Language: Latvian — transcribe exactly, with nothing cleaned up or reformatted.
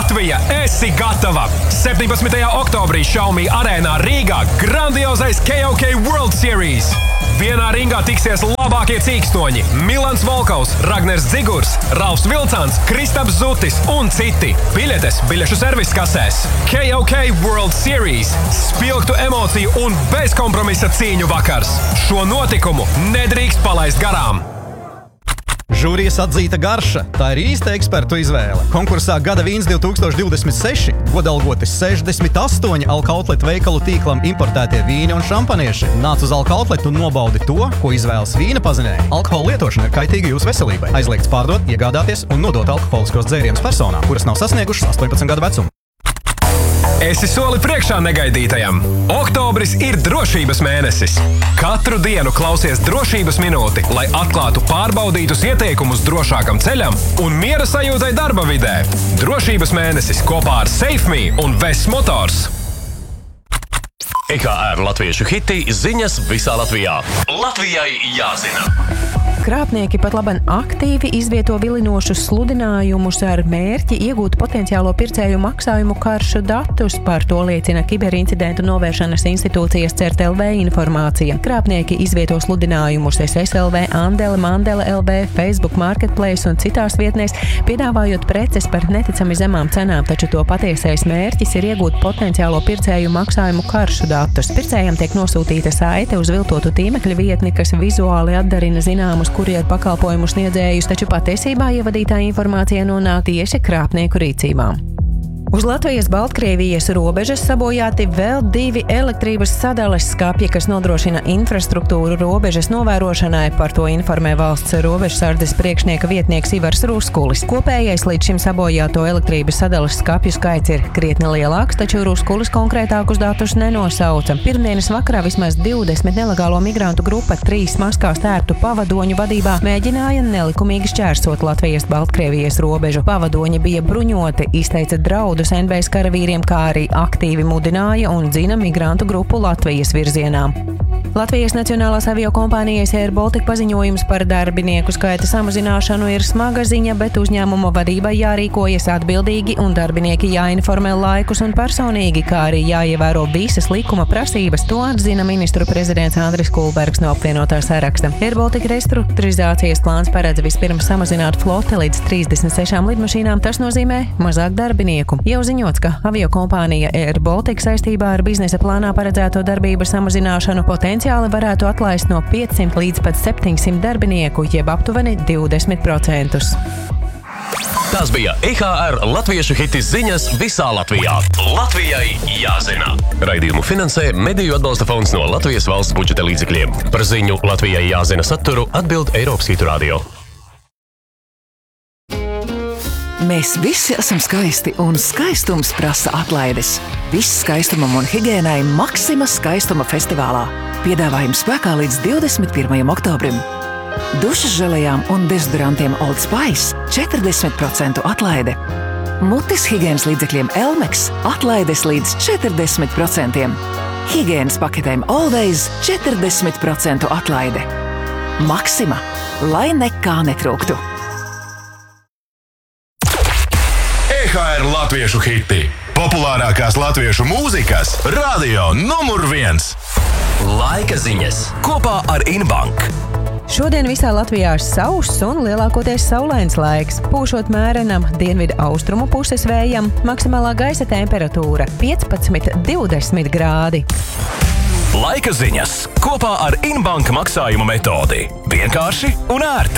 Latvija, esi gatava! septiņpadsmitajā oktobrī Xiaomi arēnā Rīgā grandiozais K O K World Series. Vienā ringā tiksies labākie cīkstoņi – Milans Volkovs, Ragners Dzigurs, Ralfs Vilcāns, Kristaps Zutis un citi. Biļetes biļešu servis kasēs. K O K World Series – spilgtu emociju un bezkompromisa cīņu vakars. Šo notikumu nedrīkst palaist garām. Žūrijas atzīta garša – tā ir īsta ekspertu izvēle. Konkursā Gada vīns divi tūkstoši divdesmit seši godalgoti sešdesmit astoņi Alka Outlet veikalu tīklam importētie vīni un šampanieši. Nāc uz Alka Outlet un nobaudi to, ko izvēlas vīna pazinēji. Alkohola lietošana ir kaitīga jūsu veselībai. Aizliegts pārdot, iegādāties un nodot alkoholiskos dzērienus personām, kuras nav sasniegušas astoņpadsmit gadu vecumu. Esi soli priekšā negaidītajam. Oktobris ir drošības mēnesis. Katru dienu klausies drošības minūti, lai atklātu pārbaudītus ieteikumus drošākam ceļam un miera sajūtai darba vidē. Drošības mēnesis kopā ar SafeMe un Vess Motors. E K R latviešu hiti ziņas visā Latvijā. Latvijai jāzina! Krāpnieki pat laban aktīvi izvieto vilinošus sludinājumus ar mērķi iegūt potenciālo pircēju maksājumu karšu datus. Par to liecina Kiberincidentu novēršanas institūcijas C E R T L V informācija. Krāpnieki izvieto sludinājumus S S L V, Andele, Mandele L V, Facebook Marketplace un citās vietnēs, piedāvājot preces par neticami zemām cenām, taču to patiesais mērķis ir iegūt potenciālo pircēju maksājumu karšu datus. Pircējam tiek nosūtīta saite uz viltotu tīmekļa vietni, kas vizuāli atdarina zināmus kurjeru pakalpojumu sniedzējus, taču patiesībā ievadītā informācija nonāk tieši krāpnieku rīcībā. Uz Latvijas-Baltkrievijas robežas sabojāti vēl divi elektrības sadales skapji, kas nodrošina infrastruktūru robežas novērošanai. Par to informē valsts robežsardzes priekšnieka vietnieks Ivars Ruskulis. Kopējais līdz šim sabojāto elektrības sadales skapju skaits ir krietni lielāks, taču Ruskulis konkrētākus datus nenosauca. Pirmdienas vakarā vismaz divdesmit nelegālo migrantu grupa trīs maskās tērptu pavadoņu vadībā mēģināja nelikumīgi šķērsot Latvijas-Baltkrievijas robežu. Pavadoņi bija bruņoti, izteica draudu N B S karavīriem, kā arī aktīvi mudināja un dzina migrantu grupu Latvijas virzienā. Latvijas Nacionālās aviokompānijas Air Baltica paziņojums par darbinieku skaita samazināšanu ir smaga ziņa, bet uzņēmuma vadībai jārīkojas atbildīgi un darbinieki jāinformē laikus un personīgi, kā arī jāievēro visas likuma prasības. To atzina ministru prezidents Andris Kulbergs no apvienotā saraksta. Air Baltica restruktūrizācijas plāns paredz vispirms samazināt floti līdz trīsdesmit sešām lidmašīnām, tas nozīmē mazāk darbinieku. Jau ziņots, ka aviokompānija Air Baltica saistībā ar biznesa plānā paredzēto darbības samazināšanu potenciāli varētu atlaist no piecsimt līdz pat septiņsimt darbinieku, jeb aptuveni divdesmit procentus. Tas bija E K R latviešu hiti ziņas visā Latvijā. Latvijai jāzina! Raidījumu finansē Mediju atbalsta fonds no Latvijas valsts budžeta līdzekļiem. Par ziņu Latvijai jāzina saturu atbild Eiropas Hitu radio. Mēs visi esam skaisti, un skaistums prasa atlaides. Viss skaistumam un higiēnai Maxima skaistuma festivālā. Piedāvājums spēkā līdz divdesmit pirmajam oktobrim. Dušas želejām un dezodorantiem Old Spice četrdesmit procentu atlaide. Mutes higiēnas līdzekļiem Elmex atlaides līdz četrdesmit procentiem. Higiēnas paketēm Always četrdesmit procentu atlaide. Maxima, lai nekā netrūktu. E K R latviešu hiti. Populārākās latviešu mūzikas radio numur viens. Laika ziņas kopā ar Inbank. Šodien visā Latvijā sauss un lielākoties saulains laiks. Pūšot mērenam dienvidu austrumu puses vējam, maksimālā gaisa temperatūra piecpadsmit līdz divdesmit grādi. Laika ziņas kopā ar Inbank maksājumu metodi. Vienkārši un ērti.